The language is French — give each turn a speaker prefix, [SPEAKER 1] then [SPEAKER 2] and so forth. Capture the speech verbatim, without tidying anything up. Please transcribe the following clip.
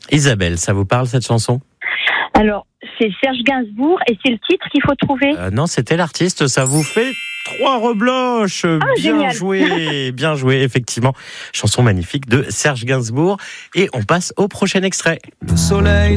[SPEAKER 1] Isabelle, ça vous parle cette chanson ?
[SPEAKER 2] Alors, c'est Serge Gainsbourg et c'est le titre qu'il faut trouver.
[SPEAKER 1] euh, Non, c'était l'artiste, ça vous fait trois rebloches.
[SPEAKER 2] Ah,
[SPEAKER 1] bien
[SPEAKER 2] génial.
[SPEAKER 1] joué, bien joué, effectivement. Chanson magnifique de Serge Gainsbourg. Et on passe au prochain extrait.
[SPEAKER 3] Le soleil